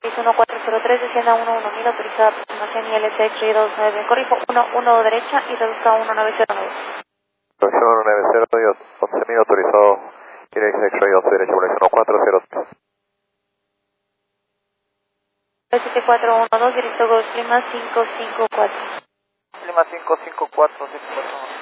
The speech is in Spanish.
1403, descienda 11.000, autorizada aproximación ILT 229, corrijo 11 derecha y reduzca 1909. Corrección 190 y 11.000, autorizado ILT 12 derecha, población 1403. 7412, directo Ghost Lima 554. Lima 554, 741.